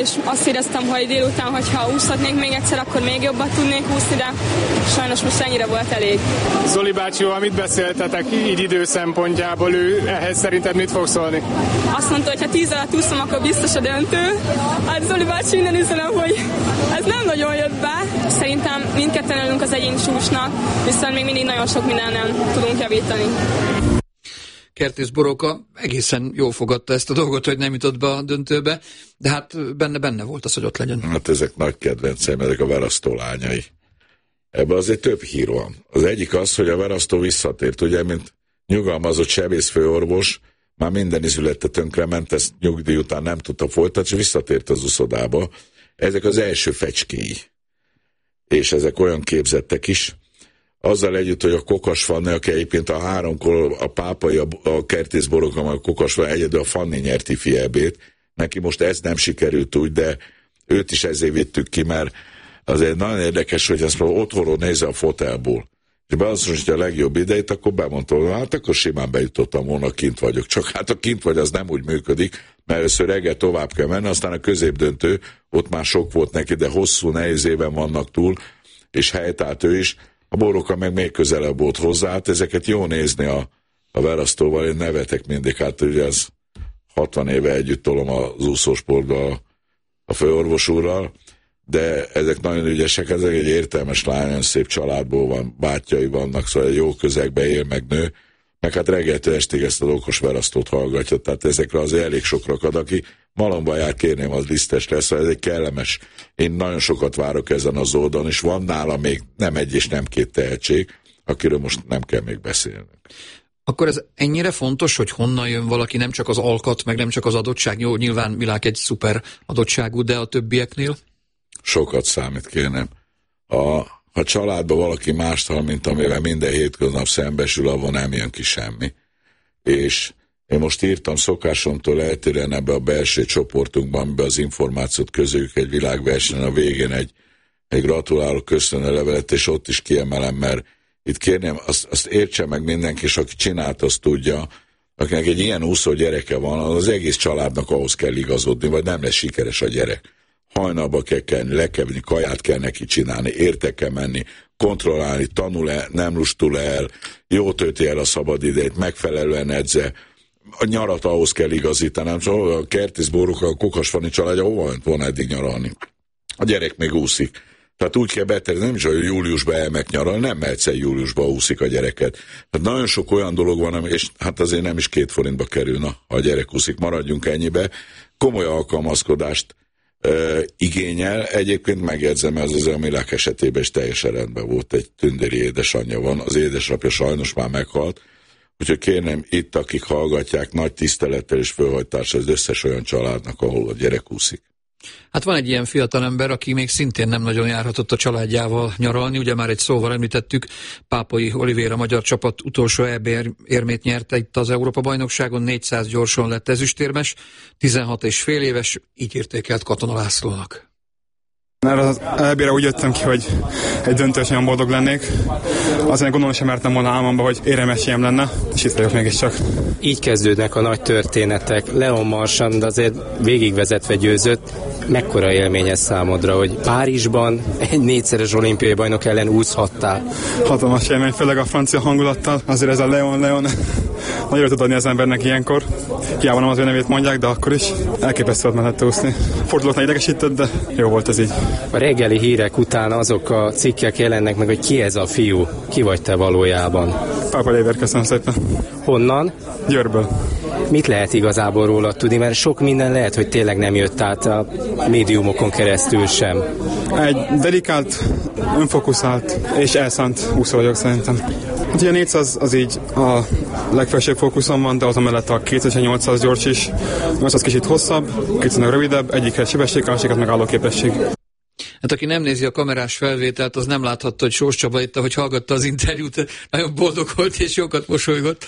És azt éreztem, hogy délután, hogyha úszhatnék még egyszer, akkor még jobban tudnék úszni, de sajnos most ennyire volt elég. Zoli bácsival mit beszéltetek így idő szempontjából? Ő ehhez szerinted mit fog szólni? Azt mondta, hogy ha 10 alatt úszom, akkor biztos a döntő. Hát Zoli bácsi, minden üzenem, hogy ez nem nagyon jött be. Szerintem mindketten örülünk az egyéni csúcsnak, viszont még mindig nagyon sok mindenen tudunk javítani. Kertész Boróka egészen jól fogadta ezt a dolgot, hogy nem jutott be a döntőbe, de hát benne volt az, hogy ott legyen. Hát ezek nagy kedvenceim, ezek a Verasztó lányai. Ebben azért több hír van. Az egyik az, hogy a Verasztó visszatért, ugye, mint nyugalmazott sebészfőorvos, már minden izülete tönkrement, ezt nyugdíj után nem tudta folytatni, és visszatért az uszodába. Ezek az első fecskéi. És ezek olyan képzettek is, azzal együtt, hogy a Kokas Fanni, aki egyébként a 3-kor a pápai, a Kertész Boróka, a Kokas Fanni, egyedül a Fanni nyerti fiebét. Neki most ez nem sikerült úgy, de őt is ezért vittük ki, mert azért nagyon érdekes, hogy ezt otthonról nézze a fotelból. És beazonosítja a legjobb idejét, akkor bemondta, hát akkor simán bejutottam volna, kint vagyok. Csak hát a kint vagy, az nem úgy működik, mert először reggel tovább kell menni, aztán a középdöntő, ott már sok volt neki, de hosszú, nehéz éven vannak túl, és helytált ő is. A Boróka meg még közelebb volt hozzá, hát ezeket jó nézni a Verasztóval, én nevetek mindig, hát ugye ez 60 éve együtt tolom az úszósportba a főorvos úrral, de ezek nagyon ügyesek, ezek egy értelmes lány, nagyon szép családból van, bátyjai vannak, szóval jó közegbe él, meg nő, meg hát reggeltől estig ezt az okos Verasztót hallgatja, tehát ezekre azért elég sok rakad, aki Malomba jár, kérném, az lisztes lesz, szóval ez egy kellemes. Én nagyon sokat várok ezen az oldalon, és van nála még nem egy és nem két tehetség, akiről most nem kell még beszélni. Akkor ez ennyire fontos, hogy honnan jön valaki, nem csak az alkat, meg nem csak az adottság, jó, nyilván Milák egy szuper adottságú, de a többieknél? Sokat számít, kérnem. Ha családban valaki mást hall, mint amivel minden hétköznap szembesül, avon nem jön ki semmi. És én most írtam szokásomtól eltérően ebbe a belső csoportunkban, amiben az információt közöljük egy világversenyen, a végén egy gratuláló köszönő levelet, és ott is kiemelem, mert itt kérném, azt értse meg mindenki, és aki csinált, azt tudja, akinek egy ilyen úszó gyereke van, az egész családnak ahhoz kell igazodni, vagy nem lesz sikeres a gyerek. Hajnalba kell kelni, le kell venni, kaját kell neki csinálni, érte kell menni, kontrollálni, tanul-e, nem lustul el, jó tölti el a szabadidejét, megfelelően edze, a nyarat ahhoz kell igazítanom, szóval a Kertész Boróka, a Kokas Fanni családja hova ment volna eddig nyaralni? A gyerek még úszik. Tehát úgy kell betervezni, nem is, hogy júliusban elmegy nyaralni, nem mehetsz el júliusban úszik a gyereket. Tehát nagyon sok olyan dolog van, és hát azért nem is 2 forintba kerülne, ha a gyerek úszik, maradjunk ennyibe. Komoly alkalmazkodást igényel. Egyébként megjegyzem, ez az Milák esetében is teljesen rendben volt, egy tündéri édesanyja van, az édesapja sajnos már meghalt, úgyhogy kérném itt, akik hallgatják, nagy tisztelettel és fölhajtásra az összes olyan családnak, ahol a gyerek úszik. Hát van egy ilyen fiatalember, aki még szintén nem nagyon járhatott a családjával nyaralni, ugye már egy szóval említettük, Pápai Olivér, a magyar csapat utolsó EB érmét nyerte itt az Európa-bajnokságon, 400 gyorson lett ezüstérmes, 16 és fél éves, így értékelt Katona Lászlónak. Erre az EB-re úgy jöttem ki, hogy egy döntős nagyon boldog lennék. Azért gondolom sem mertem volna álmomba, hogy éremesélyem lenne, és itt vagyok mégiscsak. Így kezdődnek a nagy történetek. Leon Marchand azért végigvezetve győzött. Mekkora élmény ez számodra, hogy Párizsban egy 4-szeres olimpiai bajnok ellen úszhattál? Hatalmas élmény, főleg a francia hangulattal. Azért ez a Leon nagyon tud adni az embernek ilyenkor. Hiába nem az ő nevét mondják, de akkor is elképesztő volt mellette úszni. Fordulóknál idegesített, de jó volt ez így. A reggeli hírek után azok a cikkek jelennek meg, hogy ki ez a fiú, ki vagy te valójában? Pápa Léver, köszönöm szépen. Honnan? Győrből. Mit lehet igazából róla tudni? Mert sok minden lehet, hogy tényleg nem jött át a médiumokon keresztül sem. Egy dedikált, önfokuszált és elszánt úszó vagyok szerintem. Hát ugye a 400 az így a legfelsőbb fókuszon van, de az mellett a 2800 gyors is. 800 kicsit hosszabb, 200 rövidebb, egyikhez sebesség, a másikat meg állóképesség. Hát aki nem nézi a kamerás felvételt, az nem láthatta, hogy Sós Csaba itt, ahogy hallgatta az interjút, nagyon boldog volt és jókat mosolygott.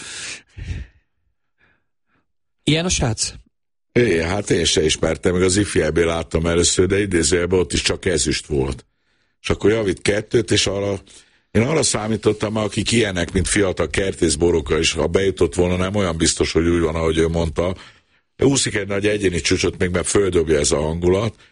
Ilyen a srác? Hát én se ismertem, meg az ifjában láttam először, de idézőjelben ott is csak ezüst volt. És akkor javít 2, és én arra számítottam, akik ilyenek, mint fiatal Kertész Boróka, és ha bejutott volna, nem olyan biztos, hogy úgy van, ahogy ő mondta, úszik egy nagy egyéni csúcsot, még mert földobja ez a hangulat,